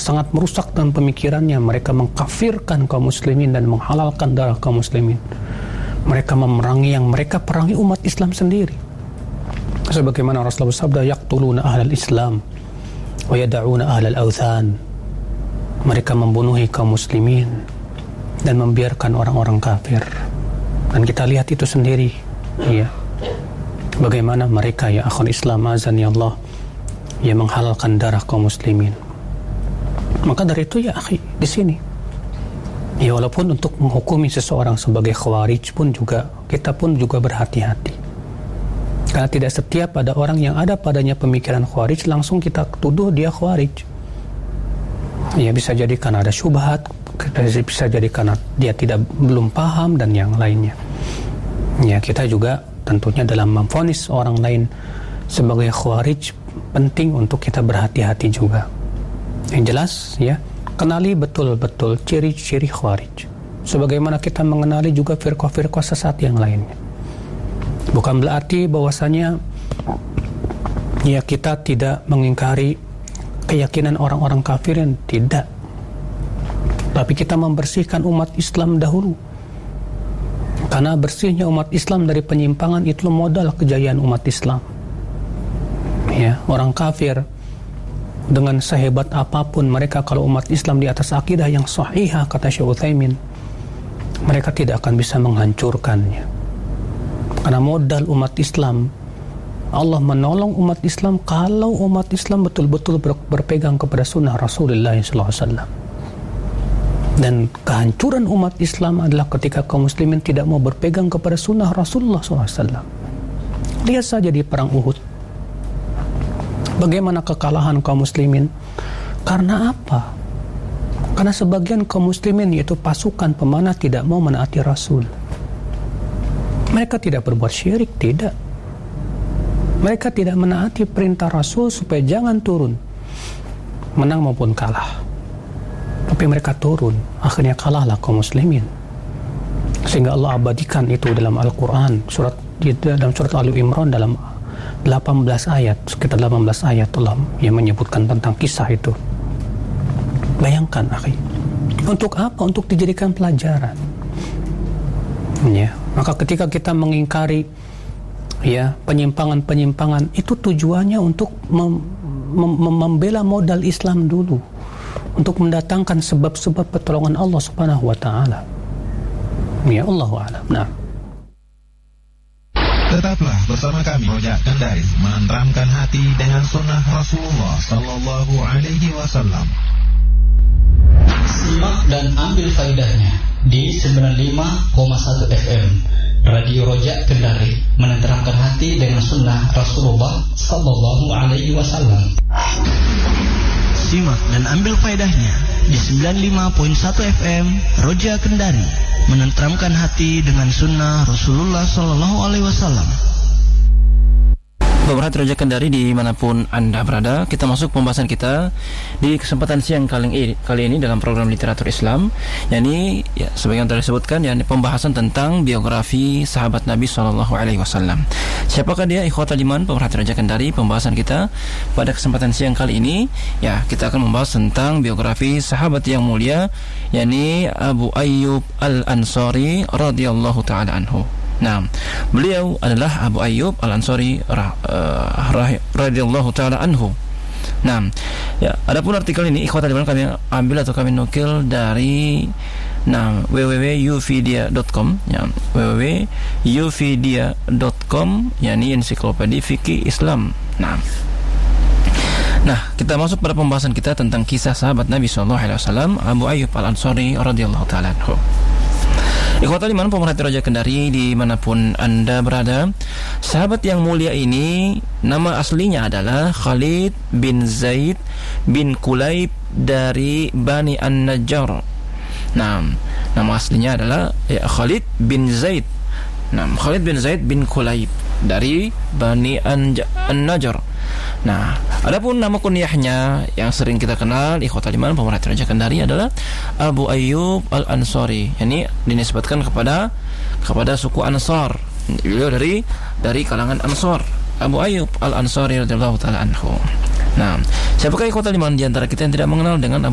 sangat merusak dalam pemikirannya. Mereka mengkafirkan kaum muslimin dan menghalalkan darah kaum muslimin. Mereka memerangi yang mereka perangi umat Islam sendiri. Sebagaimana Rasulullah bersabda, yaqtuluna ahlal Islam wa yada'una ahlal awthan. Mereka membunuhi kaum muslimin dan membiarkan orang-orang kafir. Dan kita lihat itu sendiri, ya. Bagaimana mereka, ya akhul Islam azan ya Allah, ya menghalalkan darah kaum muslimin. Maka dari itu, ya akhi, di sini, ya walaupun untuk menghukumi seseorang sebagai khawarij pun juga, kita pun juga berhati-hati. Karena tidak setiap ada orang yang ada padanya pemikiran khawarij langsung kita tuduh dia khawarij. Ya bisa jadi karena ada syubhat, bisa jadi karena dia belum paham dan yang lainnya. Ya kita juga tentunya dalam memvonis orang lain sebagai khawarij penting untuk kita berhati-hati juga. Yang jelas, ya, kenali betul-betul ciri-ciri khawarij. Sebagaimana kita mengenali juga firqah-firqah sesat yang lainnya. Bukan berarti bahwasanya ya kita tidak mengingkari keyakinan orang-orang kafir, yang tidak. Tapi kita membersihkan umat Islam dahulu. Karena bersihnya umat Islam dari penyimpangan itu modal kejayaan umat Islam. Ya, orang kafir dengan sehebat apapun mereka, kalau umat Islam di atas akidah yang sahihah, kata Syekh Utsaimin, mereka tidak akan bisa menghancurkannya. Karena modal umat Islam, Allah menolong umat Islam kalau umat Islam betul-betul berpegang kepada sunnah Rasulullah SAW. Dan kehancuran umat Islam adalah ketika kaum muslimin tidak mau berpegang kepada sunnah Rasulullah SAW. Lihat saja di perang Uhud, bagaimana kekalahan kaum muslimin. Karena apa? Karena sebagian kaum muslimin, yaitu pasukan pemanah, tidak mau menaati Rasul. Mereka tidak berbuat syirik, tidak. Mereka tidak menaati perintah Rasul supaya jangan turun, menang maupun kalah. Tapi mereka turun, akhirnya kalahlah kaum muslimin. Sehingga Allah abadikan itu dalam Al-Quran, dalam surat Ali Imran, dalam 18 ayat, sekitar 18 ayat Allah yang menyebutkan tentang kisah itu. Bayangkan, akhi. Untuk apa? Untuk dijadikan pelajaran. Ya, maka ketika kita mengingkari ya penyimpangan-penyimpangan, itu tujuannya untuk membela modal Islam dulu, untuk mendatangkan sebab-sebab pertolongan Allah Subhanahu wa taala. Ya, Allahu a'lam. Nah, tetaplah bersama kami, Rojak Kendaris, menenteramkan hati dengan sunnah Rasulullah sallallahu alaihi wasallam. Simak dan ambil faedahnya di 95,1 FM Radio Rojak Kendari, menenteramkan hati dengan sunnah Rasulullah sallallahu alaihi wasallam. Simak dan ambil faedahnya di 95.1 FM Rojak Kendari, menenteramkan hati dengan sunnah Rasulullah sallallahu alaihi wasallam. Pemerhati Rojak Kendari dimanapun Anda berada, kita masuk pembahasan kita di kesempatan siang kali ini dalam program literatur Islam, yakni ya, sebagian telah disebutkan, yakni pembahasan tentang biografi sahabat Nabi SAW. Siapakah dia, ikhwatal iman, pemerhati Rojak Kendari? Pembahasan kita pada kesempatan siang kali ini, ya, kita akan membahas tentang biografi sahabat yang mulia, yakni Abu Ayyub Al-Ansari radhiyallahu ta'ala anhu. Nah, beliau adalah Abu Ayyub Al-Ansari radhiyallahu ta'ala anhu. Nah, ya, adapun artikel ini ikhwatal iman kami ambil atau kami nukil dari www.ufidia.com, ya, www.ufidia.com, yakni ensiklopedia fikih Islam. Nah, kita masuk pada pembahasan kita tentang kisah sahabat Nabi SAW, Abu Ayyub Al-Ansari radhiyallahu ta'ala anhu. Ikhwatal iman, pemerhati Rojak Kendari dimanapun Anda berada, sahabat yang mulia ini nama aslinya adalah Khalid bin Zaid bin Kulayb dari Bani An-Najjar. Nah, nama aslinya adalah Khalid bin Zaid. Nah, Khalid bin Zaid bin Kulayb dari Bani An-Najjar. Nah, adapun nama kunyahnya yang sering kita kenal ikhwatal iman, pemerhati Rojak Kendari, adalah Abu Ayyub Al-Ansari. Ini dinisbatkan kepada suku Ansar. Beliau dari kalangan Ansar. Abu Ayyub Al-Ansari radhiyallahu ta'ala anhu. Nah, siapakah ikhwatal iman di antara kita yang tidak mengenal dengan Abu